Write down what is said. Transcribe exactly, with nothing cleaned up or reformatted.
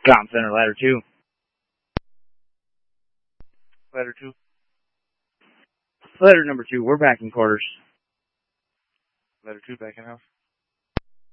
Com Center, ladder two. Ladder two. Ladder number two, we're back in quarters. Ladder two back in house.